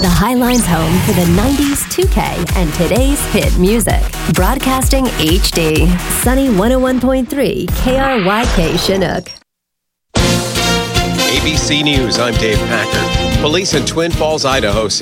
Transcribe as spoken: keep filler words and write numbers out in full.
The Highline's home for the nineties, two K, and today's hit music. Broadcasting H D. Sunny one oh one point three K R Y K Chinook. A B C News, I'm Dave Packer. Police in Twin Falls, Idaho